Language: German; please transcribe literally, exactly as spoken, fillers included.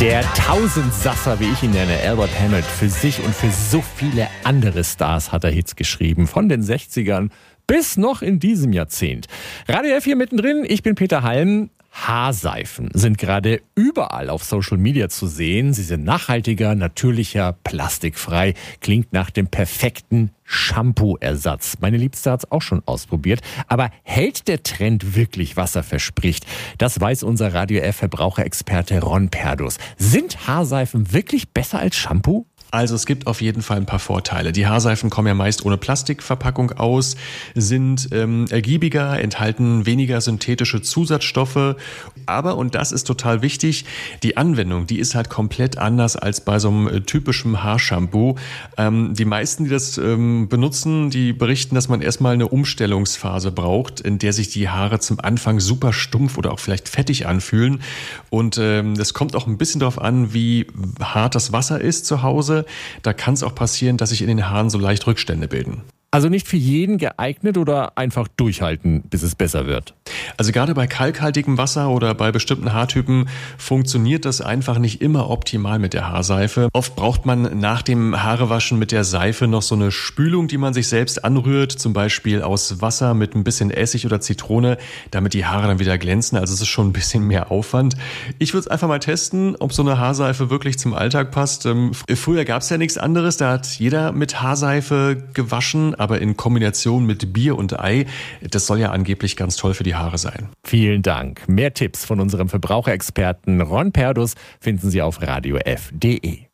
Der Tausendsasser, wie ich ihn nenne, Albert Hammond, für sich und für so viele andere Stars hat er Hits geschrieben. Von den sechzigern bis noch in diesem Jahrzehnt. Radio F hier mittendrin, ich bin Peter Halm. Haarseifen sind gerade überall auf Social Media zu sehen. Sie sind nachhaltiger, natürlicher, plastikfrei. Klingt nach dem perfekten Shampoo-Ersatz. Meine Liebste hat es auch schon ausprobiert. Aber hält der Trend wirklich, was er verspricht? Das weiß unser Radio F-Verbraucherexperte Ron Perdus. Sind Haarseifen wirklich besser als Shampoo? Also es gibt auf jeden Fall ein paar Vorteile. Die Haarseifen kommen ja meist ohne Plastikverpackung aus, sind ähm, ergiebiger, enthalten weniger synthetische Zusatzstoffe. Aber, und das ist total wichtig, die Anwendung, die ist halt komplett anders als bei so einem äh, typischen Haarshampoo. Ähm, die meisten, die das ähm, benutzen, die berichten, dass man erstmal eine Umstellungsphase braucht, in der sich die Haare zum Anfang super stumpf oder auch vielleicht fettig anfühlen. Und ähm, das kommt auch ein bisschen darauf an, wie hart das Wasser ist zu Hause. Da kann es auch passieren, dass sich in den Haaren so leicht Rückstände bilden. Also nicht für jeden geeignet oder einfach durchhalten, bis es besser wird? Also gerade bei kalkhaltigem Wasser oder bei bestimmten Haartypen funktioniert das einfach nicht immer optimal mit der Haarseife. Oft braucht man nach dem Haarewaschen mit der Seife noch so eine Spülung, die man sich selbst anrührt, zum Beispiel aus Wasser mit ein bisschen Essig oder Zitrone, damit die Haare dann wieder glänzen. Also es ist schon ein bisschen mehr Aufwand. Ich würde es einfach mal testen, ob so eine Haarseife wirklich zum Alltag passt. Früher gab es ja nichts anderes, da hat jeder mit Haarseife gewaschen, aber in Kombination mit Bier und Ei. Das soll ja angeblich ganz toll für die Haare sein. Vielen Dank. Mehr Tipps von unserem Verbraucherexperten Ron Perdus finden Sie auf radio f punkt de.